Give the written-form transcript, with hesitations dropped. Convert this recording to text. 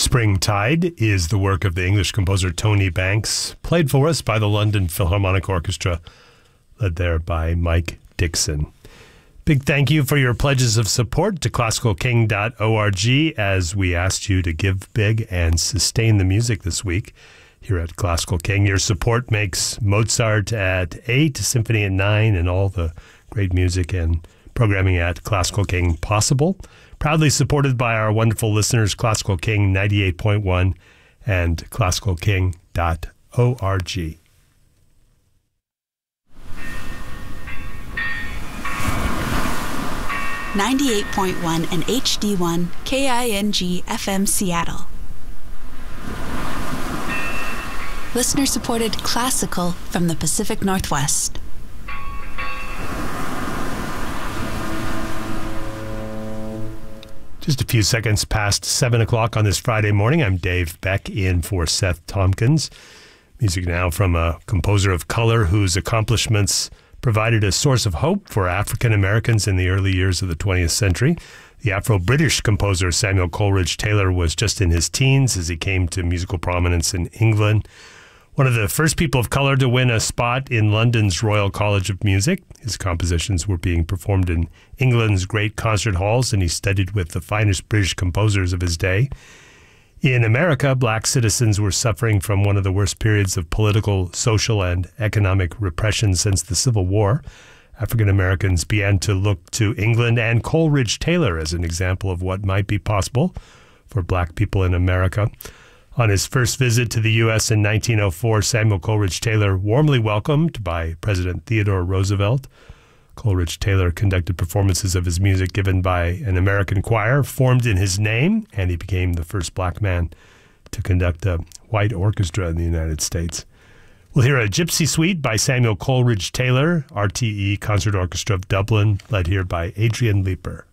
Springtide is the work of the English composer Tony Banks, played for us by the London Philharmonic Orchestra, led there by Mike Dixon. Big thank you for your pledges of support to classicalking.org as we asked you to give big and sustain the music this week here at Classical King. Your support makes Mozart at 8, Symphony at 9, and all the great music and programming at Classical King possible. Proudly supported by our wonderful listeners, Classical King 98.1 and classicalking.org. 98.1 and HD1 KING FM Seattle. Listener-supported classical from the Pacific Northwest. Just a few seconds past 7 o'clock on this Friday morning. I'm Dave Beck in for Seth Tompkins. Music now from a composer of color whose accomplishments provided a source of hope for African Americans in the early years of the 20th century. The Afro-British composer Samuel Coleridge Taylor was just in his teens as he came to musical prominence in England. One of the first people of color to win a spot in London's Royal College of Music. His compositions were being performed in England's great concert halls, and he studied with the finest British composers of his day. In America, black citizens were suffering from one of the worst periods of political, social, and economic repression since the Civil War. African Americans began to look to England and Coleridge Taylor as an example of what might be possible for black people in America. On his first visit to the U.S. in 1904, Samuel Coleridge Taylor, warmly welcomed by President Theodore Roosevelt. Coleridge Taylor conducted performances of his music given by an American choir formed in his name, and he became the first black man to conduct a white orchestra in the United States. We'll hear a Gypsy Suite by Samuel Coleridge Taylor, RTE Concert Orchestra of Dublin, led here by Adrian Leeper.